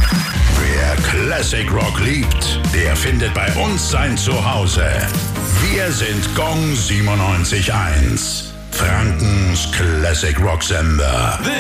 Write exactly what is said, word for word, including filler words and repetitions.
Wer Classic Rock liebt, der findet bei uns sein Zuhause. Wir sind Gong siebenundneunzig Komma eins. Frankens Classic Rock Sender.